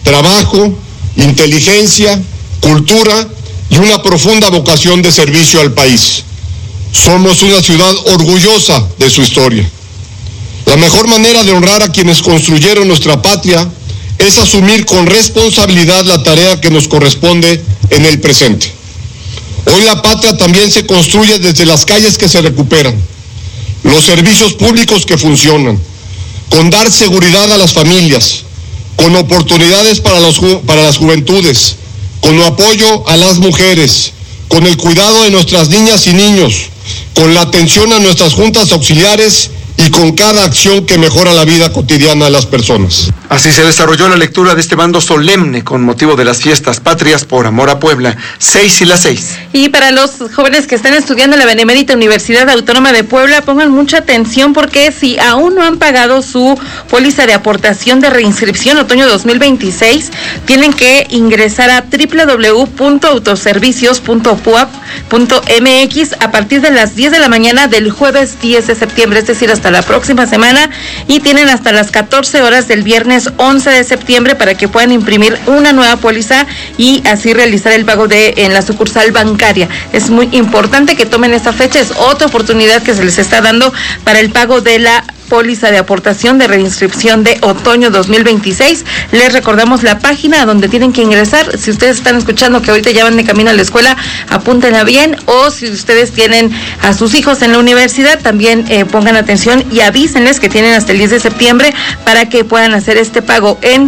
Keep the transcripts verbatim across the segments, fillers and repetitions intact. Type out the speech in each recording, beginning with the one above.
trabajo, inteligencia, cultura y una profunda vocación de servicio al país. Somos una ciudad orgullosa de su historia. La mejor manera de honrar a quienes construyeron nuestra patria es asumir con responsabilidad la tarea que nos corresponde en el presente. Hoy la patria también se construye desde las calles que se recuperan, los servicios públicos que funcionan, con dar seguridad a las familias, con oportunidades para, los, para las juventudes, con apoyo a las mujeres, con el cuidado de nuestras niñas y niños, con la atención a nuestras juntas auxiliares y con cada acción que mejora la vida cotidiana de las personas. Así se desarrolló la lectura de este bando solemne con motivo de las fiestas patrias por amor a Puebla, seis y las seis. Y para los jóvenes que están estudiando en la Benemérita Universidad Autónoma de Puebla, pongan mucha atención porque si aún no han pagado su póliza de aportación de reinscripción otoño dos mil veintiséis, tienen que ingresar a doble u doble u doble u punto autoservicios punto puap punto m x a partir de las diez de la mañana del jueves diez de septiembre, es decir, hasta la próxima semana, y tienen hasta las catorce horas del viernes once de septiembre para que puedan imprimir una nueva póliza y así realizar el pago de en la sucursal bancaria. Es muy importante que tomen esta fecha, es otra oportunidad que se les está dando para el pago de la póliza de aportación de reinscripción de otoño dos mil veintiséis. Les recordamos la página a donde tienen que ingresar. Si ustedes están escuchando que ahorita ya van de camino a la escuela, apúntenla bien, o si ustedes tienen a sus hijos en la universidad, también eh, pongan atención y avísenles que tienen hasta el diez de septiembre para que puedan hacer este pago en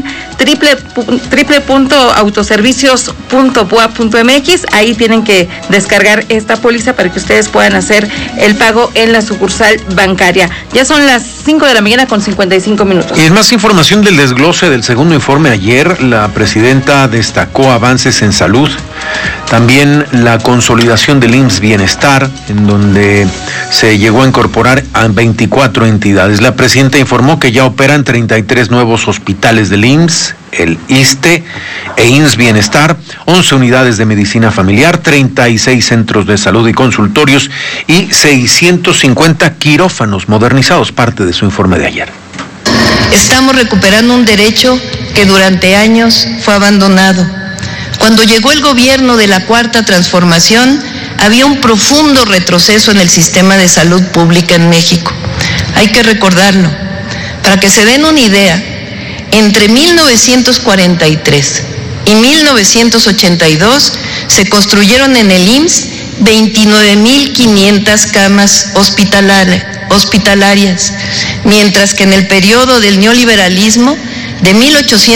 doble punto autoservicios punto puap punto m x. Ahí tienen que descargar esta póliza para que ustedes puedan hacer el pago en la sucursal bancaria. Ya son las cinco de la mañana con cincuenta y cinco minutos. Y en más información del desglose del segundo informe ayer, la presidenta destacó avances en salud, también la consolidación del I M S S Bienestar, en donde se llegó a incorporar a veinticuatro entidades. La presidenta informó que ya operan treinta y tres nuevos hospitales del I M S S, el ISSSTE e I M S S Bienestar, once unidades de medicina familiar, treinta y seis centros de salud y consultorios y seiscientos cincuenta quirófanos modernizados, parte de su informe de ayer. Estamos recuperando un derecho que durante años fue abandonado. Cuando llegó el gobierno de la Cuarta Transformación, había un profundo retroceso en el sistema de salud pública en México. Hay que recordarlo. Para que se den una idea, entre mil novecientos cuarenta y tres y mil novecientos ochenta y dos se construyeron en el I M S S veintinueve mil quinientas camas hospitalarias, mientras que en el periodo del neoliberalismo, de mil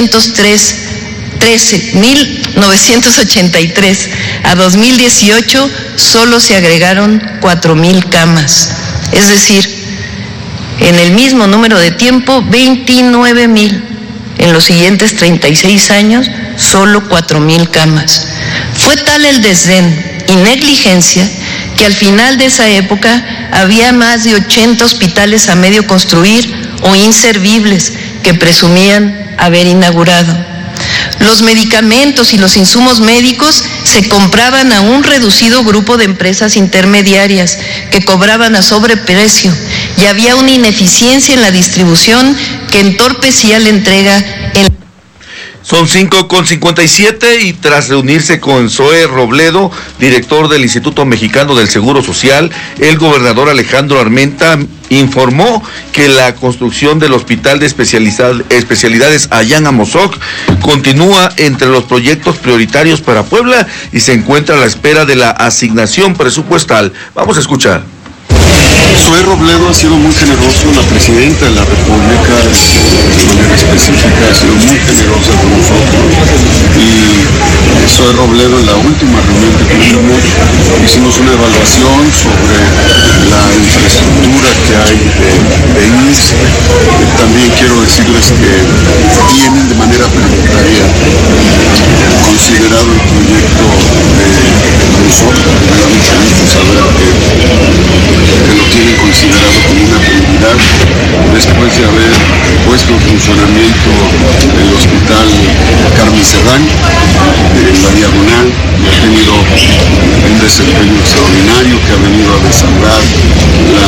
novecientos ochenta y tres a dos mil dieciocho, solo se agregaron cuatro mil camas. Es decir, en el mismo número de tiempo, veintinueve mil. En los siguientes treinta y seis años, solo cuatro mil camas. Fue tal el desdén y negligencia que al final de esa época había más de ochenta hospitales a medio construir o inservibles que presumían haber inaugurado. Los medicamentos y los insumos médicos se compraban a un reducido grupo de empresas intermediarias que cobraban a sobreprecio y había una ineficiencia en la distribución que entorpecía la entrega en... Son cinco con cincuenta y siete y tras reunirse con Zoe Robledo, director del Instituto Mexicano del Seguro Social, el gobernador Alejandro Armenta informó que la construcción del Hospital de Especialidades allá en Amozoc continúa entre los proyectos prioritarios para Puebla y se encuentra a la espera de la asignación presupuestal. Vamos a escuchar. Zoe Robledo ha sido muy generoso, la presidenta de la República de manera específica ha sido muy generosa con nosotros y Zoe Robledo en la última reunión que tuvimos hicimos una evaluación sobre la infraestructura que hay de, de I M S S. También quiero decirles que tienen de manera prioritaria considerado el proyecto de nosotros, me da mucho gusto saber que, que lo tienen considerado como una prioridad después de haber puesto en funcionamiento el hospital Carmen Cerdán en la Diagonal, y ha tenido un desempeño extraordinario que ha venido a desahogar la,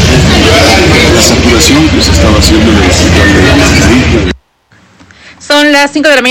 la saturación que se estaba haciendo en el hospital de la Margarita. Son las cinco de la mañana.